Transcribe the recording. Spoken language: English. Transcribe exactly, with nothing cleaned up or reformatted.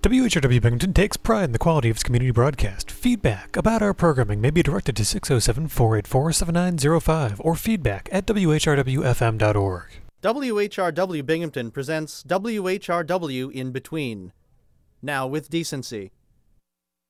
W H R W Binghamton takes pride in the quality of its community broadcast. Feedback about our programming may be directed to six oh seven, four eight four, seven nine oh five or feedback at w h r w f m dot org. W H R W Binghamton presents W H R W In Between. Now with decency.